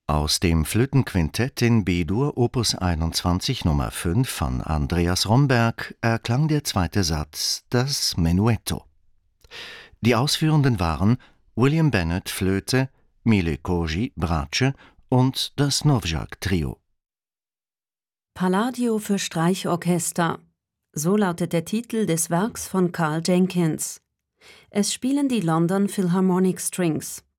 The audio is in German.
Aus dem Flötenquintett in B-Dur Opus 21 Nummer 5 von Andreas Romberg erklang der zweite Satz, das Menuetto. Die Ausführenden waren William Bennett Flöte, Mile Koji Bratsche und das Dvořák-Trio. Palladio für Streichorchester. So lautet der Titel des Werks von Karl Jenkins. Es spielen die London Philharmonic Strings.